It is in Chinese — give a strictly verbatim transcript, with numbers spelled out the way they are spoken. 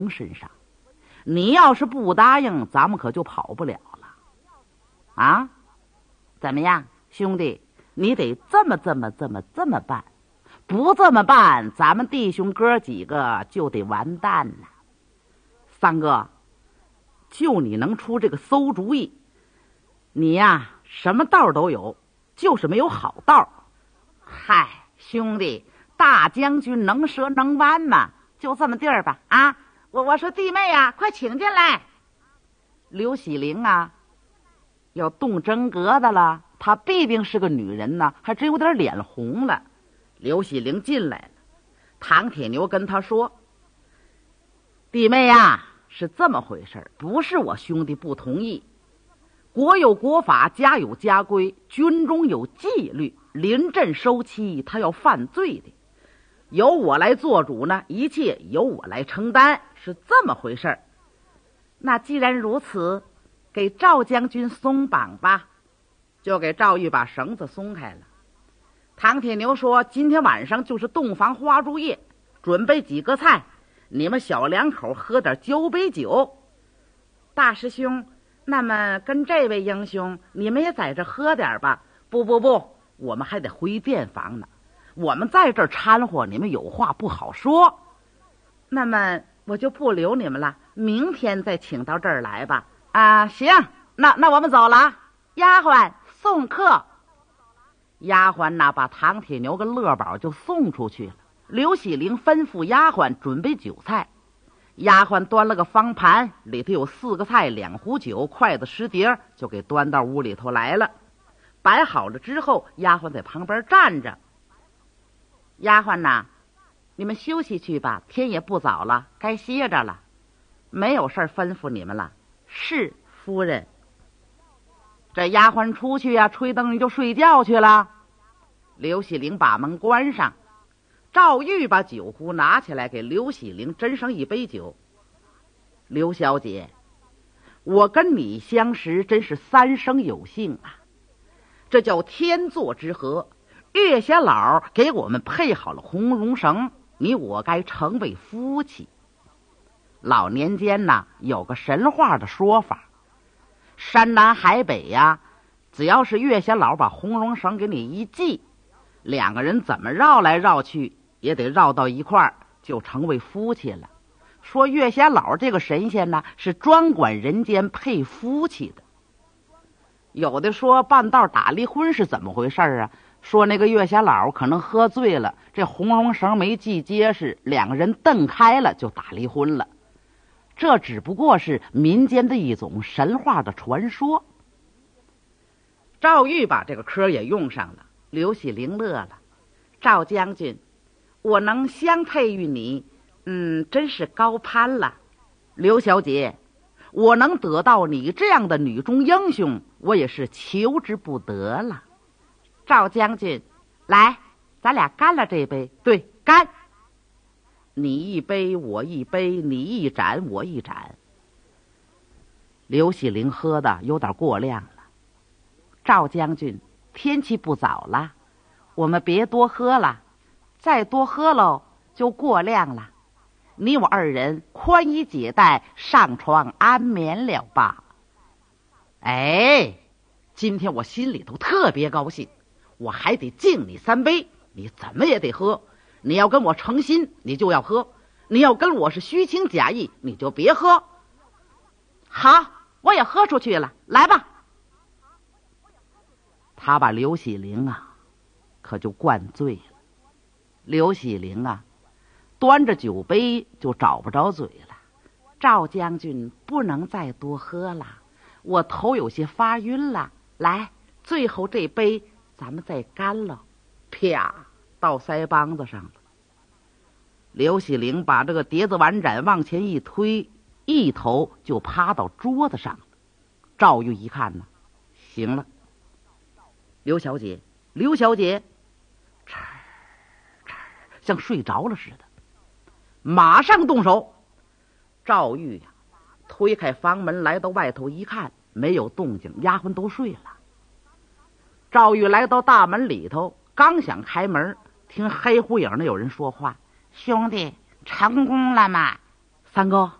身上。你要是不答应，咱们可就跑不了了啊！怎么样，兄弟，你得这么这么这么这么办，不这么办，咱们弟兄哥几个就得完蛋了。三哥，就你能出这个馊主意，你呀什么道都有，就是没有好道。嗨，兄弟，大将军能折能弯嘛，就这么地儿吧啊！我我说弟妹呀、啊，快请进来。刘喜灵啊，要动真格的了，她必定是个女人呢，还真有点脸红了。刘喜灵进来了，唐铁牛跟他说：“弟妹呀、啊，是这么回事，不是我兄弟不同意。国有国法，家有家规，军中有纪律，临阵收妻，他要犯罪的。由我来做主呢，一切由我来承担，是这么回事。那既然如此，给赵将军松绑吧。”就给赵玉把绳子松开了。唐铁牛说：“今天晚上就是洞房花烛夜，准备几个菜，你们小两口喝点交杯酒。大师兄，那么跟这位英雄，你们也在这喝点吧。不不不，我们还得回店房呢。我们在这儿掺和，你们有话不好说。那么我就不留你们了，明天再请到这儿来吧。啊，行，那那我们走了。丫鬟送客。丫鬟呐，把唐铁牛跟乐宝就送出去了。刘喜灵吩咐丫鬟准备酒菜。丫鬟端了个方盘，里头有四个菜，两壶酒，筷子十碟，就给端到屋里头来了。摆好了之后，丫鬟在旁边站着。丫鬟呐，你们休息去吧，天也不早了，该歇着了。没有事吩咐你们了。是夫人。这丫鬟出去呀、啊，吹灯就睡觉去了。刘喜灵把门关上，赵玉把酒壶拿起来给刘喜灵斟上一杯酒。刘小姐，我跟你相识真是三生有幸啊，这叫天作之合。月下老给我们配好了红绒绳，你我该成为夫妻。老年间呐，有个神话的说法，山南海北呀，只要是月下老把红绒绳给你一系，两个人怎么绕来绕去也得绕到一块儿，就成为夫妻了。说月下老这个神仙呢，是专管人间配夫妻的。有的说半道打离婚是怎么回事啊？说那个月下老可能喝醉了，这红绒绳没系结实，两个人蹬开了就打离婚了。这只不过是民间的一种神话的传说。赵玉把这个科也用上了。刘喜灵乐了：“赵将军，我能相配于你，嗯，真是高攀了。刘小姐，我能得到你这样的女中英雄，我也是求之不得了。赵将军，来，咱俩干了这杯。对，干。你一杯我一杯，你一盏我一盏。”刘喜灵喝的有点过量了。赵将军，天气不早了，我们别多喝了，再多喝喽就过量了。你我二人宽衣解带，上床安眠了吧。哎，今天我心里头特别高兴，我还得敬你三杯，你怎么也得喝。你要跟我诚心，你就要喝；你要跟我是虚情假意，你就别喝。好，我也喝出去了，来吧。他把刘喜灵啊，可就灌醉了。刘喜灵啊，端着酒杯就找不着嘴了。赵将军不能再多喝了，我头有些发晕了。来，最后这杯咱们再干了。啪，到腮帮子上了。刘喜灵把这个碟子碗盏往前一推，一头就趴到桌子上了。赵玉一看呢，行了，刘小姐，刘小姐，哧哧，像睡着了似的，马上动手。赵玉呀、啊，推开房门来到外头一看，没有动静，丫鬟都睡了。赵玉来到大门里头，刚想开门，听黑乎影的有人说话：“兄弟，成功了吗？” 三哥，